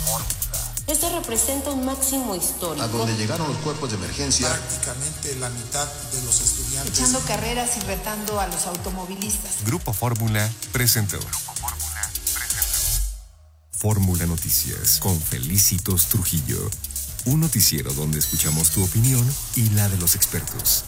Esto representa un máximo histórico. A donde llegaron los cuerpos de emergencia. Prácticamente la mitad de los estudiantes. Echando carreras y retando a los automovilistas. Grupo Fórmula presentó. Fórmula Noticias con Felicitos Trujillo. Un noticiero donde escuchamos tu opinión y la de los expertos.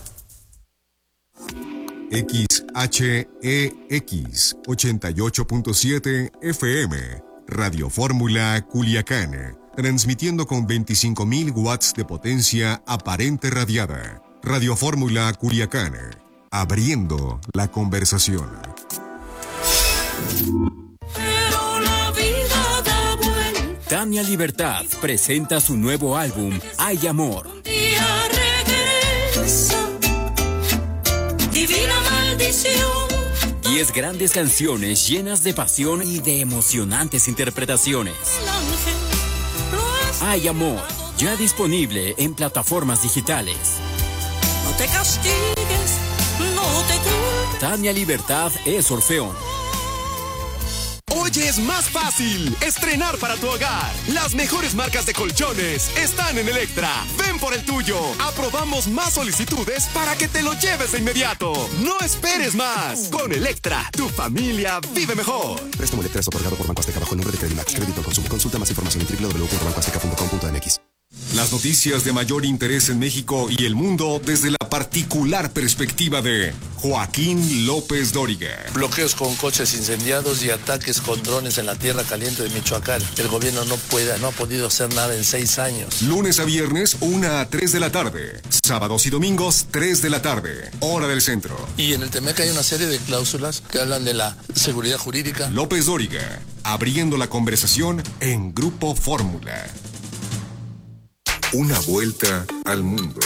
XHEX 88.7 FM. Radio Fórmula Culiacán. Transmitiendo con 25,000 watts de potencia aparente radiada. Radio Fórmula Culiacán. Abriendo la conversación. Tania Libertad presenta su nuevo álbum, Hay Amor. Divina maldición. 10 grandes canciones llenas de pasión y de emocionantes interpretaciones. Hay Amor, ya disponible en plataformas digitales. No te castigues, no te culpes. Tania Libertad es Orfeón. Hoy es más fácil estrenar para tu hogar. Las mejores marcas de colchones están en Electra. Ven por el tuyo. Aprobamos más solicitudes para que te lo lleves de inmediato. No esperes más. Con Electra, tu familia vive mejor. Préstamo Electra es otorgado por Banco Azteca bajo el nombre de Credimax. Crédito al consumo. Consulta más información en www.bancoazteca.com.mx. Las noticias de mayor interés en México y el mundo desde la particular perspectiva de Joaquín López Dóriga. Bloqueos con coches incendiados y ataques con drones en la tierra caliente de Michoacán. El gobierno no ha podido hacer nada en 6 años. Lunes a viernes, 1 a 3 de la tarde. Sábados y domingos, 3 de la tarde. Hora del centro. Y en el TEMEC hay una serie de cláusulas que hablan de la seguridad jurídica. López Dóriga, abriendo la conversación en Grupo Fórmula. Una vuelta al mundo.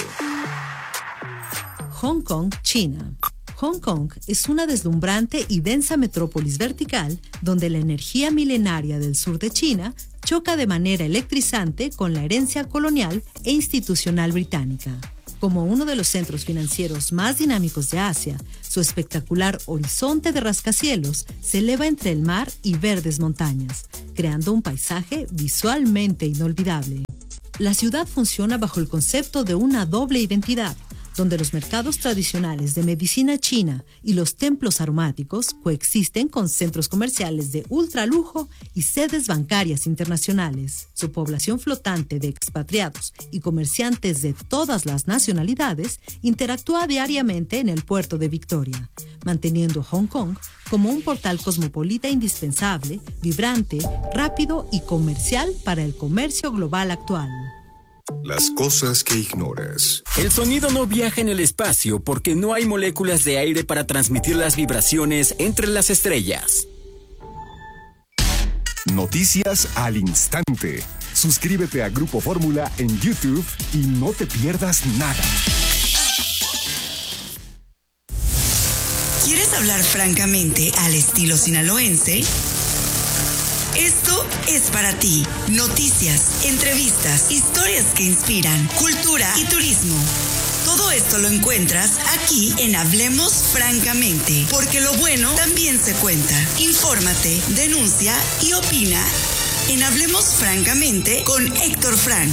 Hong Kong, China. Hong Kong es una deslumbrante y densa metrópolis vertical donde la energía milenaria del sur de China choca de manera electrizante con la herencia colonial e institucional británica. Como uno de los centros financieros más dinámicos de Asia, su espectacular horizonte de rascacielos se eleva entre el mar y verdes montañas, creando un paisaje visualmente inolvidable. La ciudad funciona bajo el concepto de una doble identidad, donde los mercados tradicionales de medicina china y los templos aromáticos coexisten con centros comerciales de ultralujo y sedes bancarias internacionales. Su población flotante de expatriados y comerciantes de todas las nacionalidades interactúa diariamente en el puerto de Victoria, manteniendo Hong Kong como un portal cosmopolita indispensable, vibrante, rápido y comercial para el comercio global actual. Las cosas que ignoras. El sonido no viaja en el espacio porque no hay moléculas de aire para transmitir las vibraciones entre las estrellas. Noticias al instante. Suscríbete a Grupo Fórmula en YouTube y no te pierdas nada. ¿Quieres hablar francamente al estilo sinaloense? Esto es para ti. Noticias, entrevistas, historias que inspiran, cultura y turismo. Todo esto lo encuentras aquí en Hablemos Francamente, porque lo bueno también se cuenta. Infórmate, denuncia y opina en Hablemos Francamente con Héctor Frank.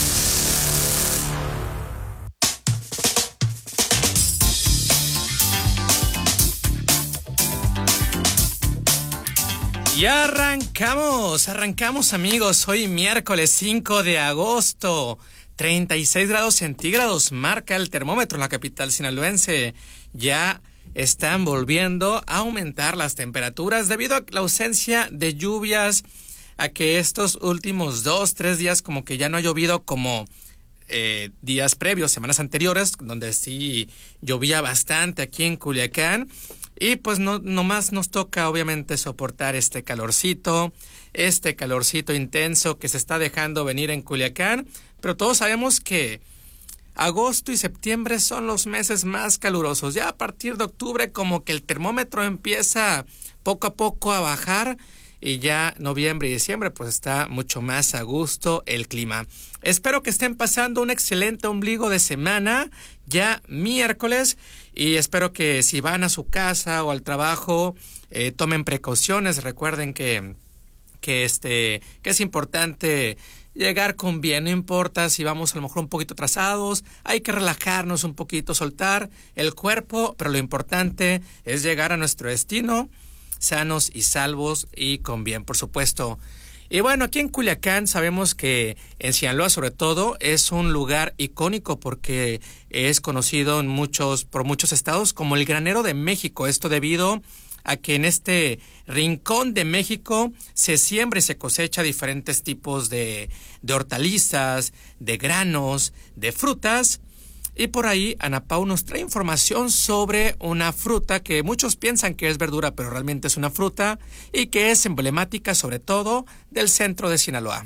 Y arrancamos amigos, hoy miércoles 5 de agosto, 36 grados centígrados marca el termómetro en la capital sinaloense. Ya están volviendo a aumentar las temperaturas debido a la ausencia de lluvias, a que estos últimos 2-3 días como que ya no ha llovido como días previos, semanas anteriores, donde sí llovía bastante aquí en Culiacán. Y pues no más nos toca obviamente soportar este calorcito intenso que se está dejando venir en Culiacán, pero todos sabemos que agosto y septiembre son los meses más calurosos. Ya a partir de octubre como que el termómetro empieza poco a poco a bajar y ya noviembre y diciembre pues está mucho más a gusto el clima. Espero que estén pasando un excelente ombligo de semana, ya miércoles, y espero que si van a su casa o al trabajo tomen precauciones. Recuerden que que es importante llegar con bien, no importa si vamos a lo mejor un poquito atrasados, hay que relajarnos un poquito, soltar el cuerpo, pero lo importante es llegar a nuestro destino sanos y salvos y con bien, por supuesto. Y bueno, aquí en Culiacán sabemos que en Sinaloa sobre todo es un lugar icónico porque es conocido por muchos estados como el granero de México. Esto debido a que en este rincón de México se siembra y se cosecha diferentes tipos de hortalizas, de granos, de frutas. Y por ahí Ana Pau nos trae información sobre una fruta que muchos piensan que es verdura, pero realmente es una fruta y que es emblemática sobre todo del centro de Sinaloa.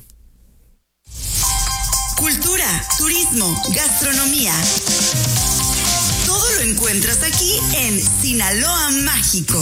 Cultura, turismo, gastronomía. Todo lo encuentras aquí en Sinaloa Mágico.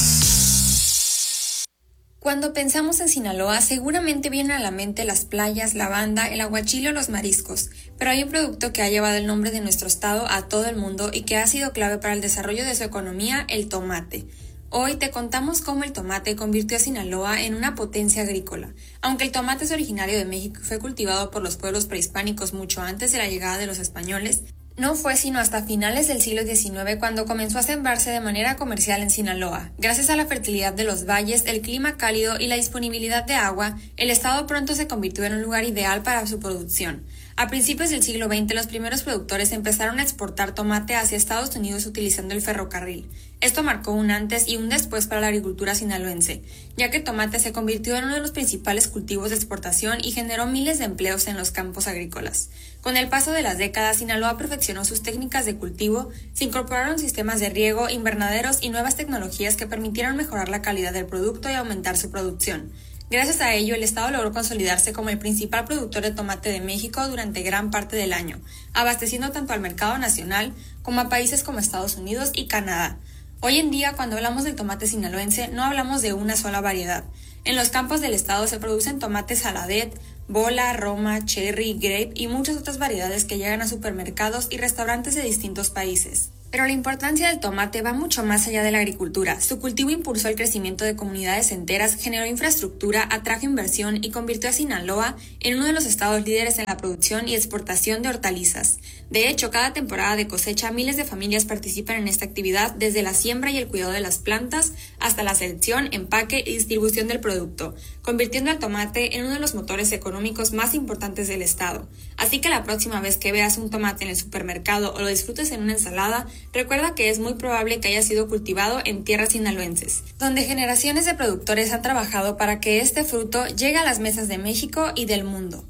Cuando pensamos en Sinaloa, seguramente vienen a la mente las playas, la banda, el aguachile o los mariscos, pero hay un producto que ha llevado el nombre de nuestro estado a todo el mundo y que ha sido clave para el desarrollo de su economía, el tomate. Hoy te contamos cómo el tomate convirtió a Sinaloa en una potencia agrícola. Aunque el tomate es originario de México y fue cultivado por los pueblos prehispánicos mucho antes de la llegada de los españoles, no fue sino hasta finales del siglo XIX cuando comenzó a sembrarse de manera comercial en Sinaloa. Gracias a la fertilidad de los valles, el clima cálido y la disponibilidad de agua, el estado pronto se convirtió en un lugar ideal para su producción. A principios del siglo XX, los primeros productores empezaron a exportar tomate hacia Estados Unidos utilizando el ferrocarril. Esto marcó un antes y un después para la agricultura sinaloense, ya que el tomate se convirtió en uno de los principales cultivos de exportación y generó miles de empleos en los campos agrícolas. Con el paso de las décadas, Sinaloa perfeccionó sus técnicas de cultivo, se incorporaron sistemas de riego, invernaderos y nuevas tecnologías que permitieron mejorar la calidad del producto y aumentar su producción. Gracias a ello, el estado logró consolidarse como el principal productor de tomate de México durante gran parte del año, abasteciendo tanto al mercado nacional como a países como Estados Unidos y Canadá. Hoy en día, cuando hablamos del tomate sinaloense, no hablamos de una sola variedad. En los campos del estado se producen tomates saladet, bola, roma, cherry, grape y muchas otras variedades que llegan a supermercados y restaurantes de distintos países. Pero la importancia del tomate va mucho más allá de la agricultura. Su cultivo impulsó el crecimiento de comunidades enteras, generó infraestructura, atrajo inversión y convirtió a Sinaloa en uno de los estados líderes en la producción y exportación de hortalizas. De hecho, cada temporada de cosecha, miles de familias participan en esta actividad, desde la siembra y el cuidado de las plantas hasta la selección, empaque y distribución del producto, convirtiendo al tomate en uno de los motores económicos más importantes del estado. Así que la próxima vez que veas un tomate en el supermercado o lo disfrutes en una ensalada, recuerda que es muy probable que haya sido cultivado en tierras sinaloenses, donde generaciones de productores han trabajado para que este fruto llegue a las mesas de México y del mundo.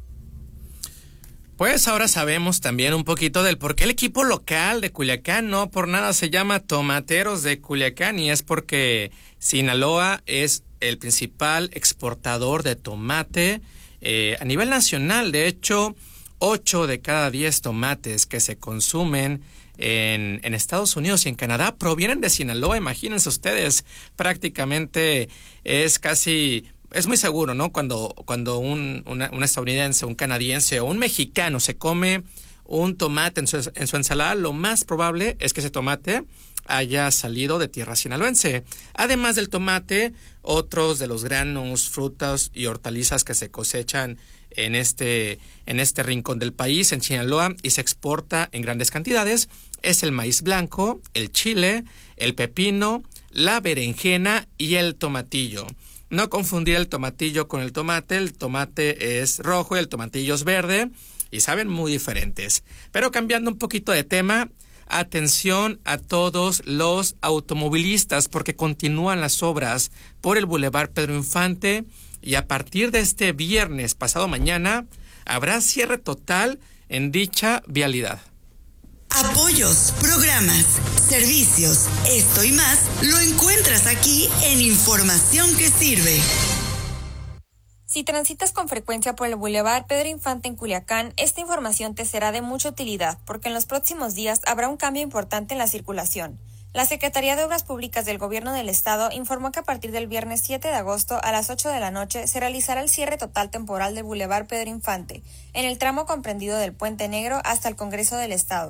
Pues ahora sabemos también un poquito del por qué el equipo local de Culiacán no por nada se llama Tomateros de Culiacán, y es porque Sinaloa es el principal exportador de tomate a nivel nacional. De hecho, 8 de cada 10 tomates que se consumen en Estados Unidos y en Canadá provienen de Sinaloa. Imagínense ustedes, prácticamente es muy seguro, ¿no? Cuando un estadounidense, un canadiense o un mexicano se come un tomate en su ensalada, lo más probable es que ese tomate haya salido de tierra sinaloense. Además del tomate, otros de los granos, frutas y hortalizas que se cosechan en este rincón del país, en Sinaloa, y se exporta en grandes cantidades, es el maíz blanco, el chile, el pepino, la berenjena y el tomatillo. No confundir el tomatillo con el tomate es rojo y el tomatillo es verde y saben muy diferentes. Pero cambiando un poquito de tema, atención a todos los automovilistas porque continúan las obras por el Boulevard Pedro Infante y a partir de este viernes pasado mañana habrá cierre total en dicha vialidad. Apoyos, programas, servicios, esto y más lo encuentras aquí en Información que Sirve. Si transitas con frecuencia por el Boulevard Pedro Infante en Culiacán, esta información te será de mucha utilidad porque en los próximos días habrá un cambio importante en la circulación. La Secretaría de Obras Públicas del Gobierno del Estado informó que a partir del viernes 7 de agosto a las 8 de la noche se realizará el cierre total temporal del Boulevard Pedro Infante, en el tramo comprendido del Puente Negro hasta el Congreso del Estado.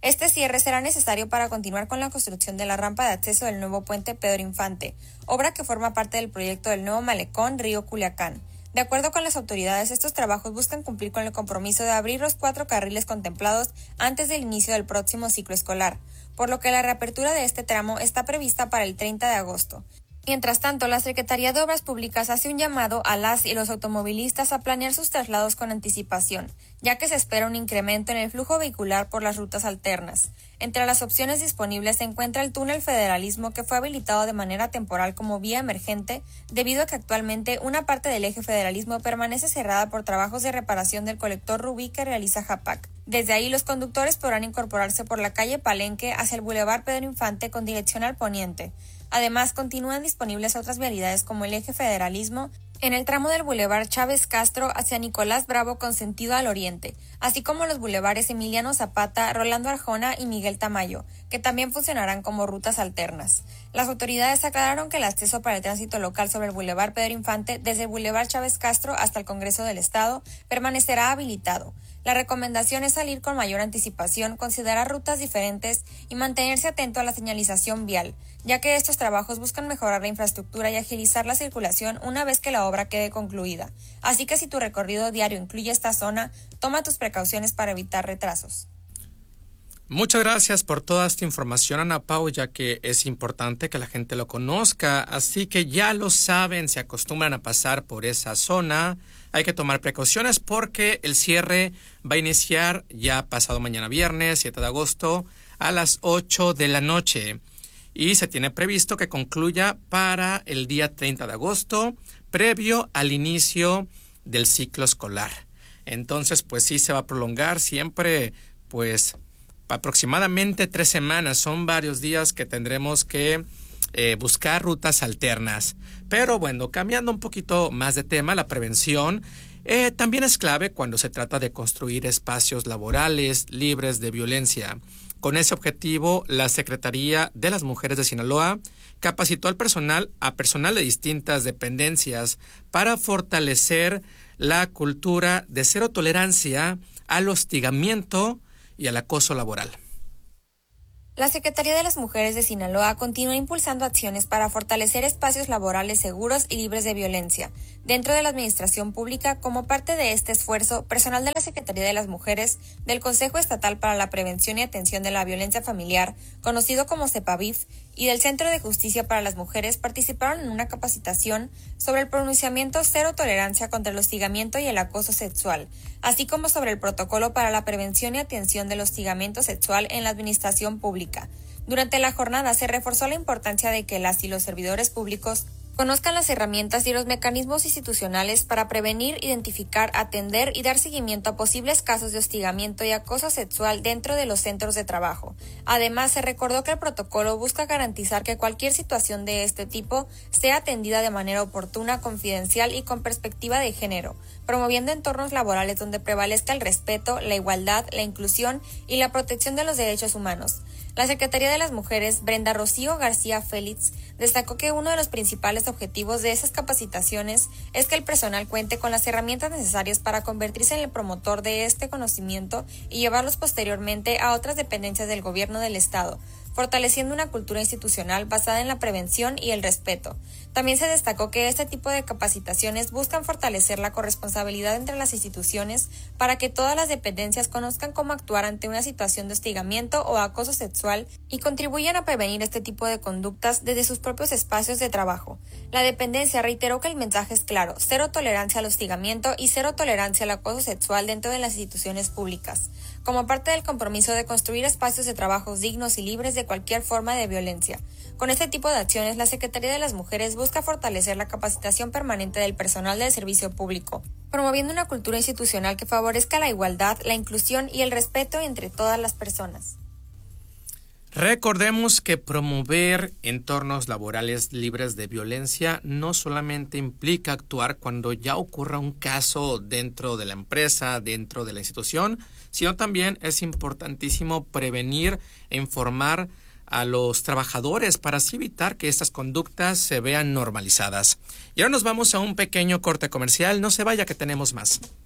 Este cierre será necesario para continuar con la construcción de la rampa de acceso del nuevo puente Pedro Infante, obra que forma parte del proyecto del nuevo malecón Río Culiacán. De acuerdo con las autoridades, estos trabajos buscan cumplir con el compromiso de abrir los 4 carriles contemplados antes del inicio del próximo ciclo escolar, por lo que la reapertura de este tramo está prevista para el 30 de agosto. Mientras tanto, la Secretaría de Obras Públicas hace un llamado a las y los automovilistas a planear sus traslados con anticipación, ya que se espera un incremento en el flujo vehicular por las rutas alternas. Entre las opciones disponibles se encuentra el túnel Federalismo, que fue habilitado de manera temporal como vía emergente, debido a que actualmente una parte del eje Federalismo permanece cerrada por trabajos de reparación del colector Rubí que realiza JAPAC. Desde ahí, los conductores podrán incorporarse por la calle Palenque hacia el Boulevard Pedro Infante con dirección al poniente. Además, continúan disponibles otras vialidades como el eje Federalismo en el tramo del Boulevard Chávez Castro hacia Nicolás Bravo con sentido al oriente, así como los bulevares Emiliano Zapata, Rolando Arjona y Miguel Tamayo, que también funcionarán como rutas alternas. Las autoridades aclararon que el acceso para el tránsito local sobre el Boulevard Pedro Infante desde el Boulevard Chávez Castro hasta el Congreso del Estado permanecerá habilitado. La recomendación es salir con mayor anticipación, considerar rutas diferentes y mantenerse atento a la señalización vial, ya que estos trabajos buscan mejorar la infraestructura y agilizar la circulación una vez que la obra quede concluida. Así que si tu recorrido diario incluye esta zona, toma tus precauciones para evitar retrasos. Muchas gracias por toda esta información, Ana Pau, ya que es importante que la gente lo conozca. Así que ya lo saben, se acostumbran a pasar por esa zona. Hay que tomar precauciones porque el cierre va a iniciar ya pasado mañana viernes, 7 de agosto, a las 8 de la noche. Y se tiene previsto que concluya para el día 30 de agosto, previo al inicio del ciclo escolar. Entonces, pues sí se va a prolongar siempre, pues aproximadamente 3 semanas. Son varios días que tendremos que buscar rutas alternas. Pero bueno, cambiando un poquito más de tema, la prevención también es clave cuando se trata de construir espacios laborales libres de violencia. Con ese objetivo, la Secretaría de las Mujeres de Sinaloa capacitó al personal de distintas dependencias para fortalecer la cultura de cero tolerancia al hostigamiento y al acoso laboral. La Secretaría de las Mujeres de Sinaloa continúa impulsando acciones para fortalecer espacios laborales seguros y libres de violencia. Dentro de la administración pública, como parte de este esfuerzo, personal de la Secretaría de las Mujeres, del Consejo Estatal para la Prevención y Atención de la Violencia Familiar, conocido como CEPAVIF, y del Centro de Justicia para las Mujeres participaron en una capacitación sobre el pronunciamiento cero tolerancia contra el hostigamiento y el acoso sexual, así como sobre el protocolo para la prevención y atención del hostigamiento sexual en la administración pública. Durante la jornada se reforzó la importancia de que las y los servidores públicos conozcan las herramientas y los mecanismos institucionales para prevenir, identificar, atender y dar seguimiento a posibles casos de hostigamiento y acoso sexual dentro de los centros de trabajo. Además, se recordó que el protocolo busca garantizar que cualquier situación de este tipo sea atendida de manera oportuna, confidencial y con perspectiva de género, promoviendo entornos laborales donde prevalezca el respeto, la igualdad, la inclusión y la protección de los derechos humanos. La Secretaría de las Mujeres, Brenda Rocío García Félix, destacó que uno de los principales objetivos de esas capacitaciones es que el personal cuente con las herramientas necesarias para convertirse en el promotor de este conocimiento y llevarlos posteriormente a otras dependencias del gobierno del Estado, fortaleciendo una cultura institucional basada en la prevención y el respeto. También se destacó que este tipo de capacitaciones buscan fortalecer la corresponsabilidad entre las instituciones para que todas las dependencias conozcan cómo actuar ante una situación de hostigamiento o acoso sexual y contribuyan a prevenir este tipo de conductas desde sus propios espacios de trabajo. La dependencia reiteró que el mensaje es claro: cero tolerancia al hostigamiento y cero tolerancia al acoso sexual dentro de las instituciones públicas, como parte del compromiso de construir espacios de trabajo dignos y libres de cualquier forma de violencia. Con este tipo de acciones, la Secretaría de las Mujeres busca fortalecer la capacitación permanente del personal del servicio público, promoviendo una cultura institucional que favorezca la igualdad, la inclusión y el respeto entre todas las personas. Recordemos que promover entornos laborales libres de violencia no solamente implica actuar cuando ya ocurra un caso dentro de la empresa, dentro de la institución, sino también es importantísimo prevenir e informar a los trabajadores para así evitar que estas conductas se vean normalizadas. Y ahora nos vamos a un pequeño corte comercial. No se vaya, que tenemos más.